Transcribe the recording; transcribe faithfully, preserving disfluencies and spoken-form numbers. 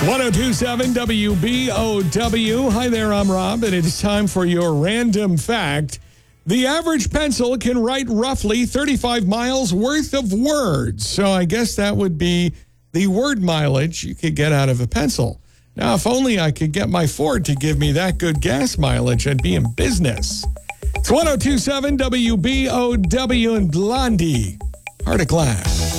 ten twenty-seven W B O W. Hi there, I'm Rob, and it's time for your random fact. The average pencil can write roughly thirty-five miles worth of words. So I guess that would be the word mileage you could get out of a pencil. Now, if only I could get my Ford to give me that good gas mileage, I'd be in business. It's ten twenty-seven W B O W and Blondie. Heart of Glass.